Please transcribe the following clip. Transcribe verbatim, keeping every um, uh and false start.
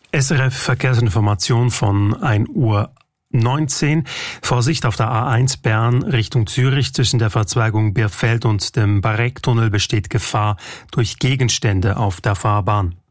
S R F Verkehrsinformation von ein Uhr neunzehn. Vorsicht auf der A eins Bern Richtung Zürich. Zwischen der Verzweigung Birfeld und dem Barecktunnel besteht Gefahr durch Gegenstände auf der Fahrbahn.